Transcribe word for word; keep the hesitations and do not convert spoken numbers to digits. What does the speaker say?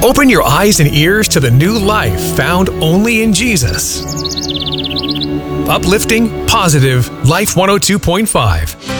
Open your eyes and ears to the new life found only in Jesus. Uplifting, positive, Life one oh two point five.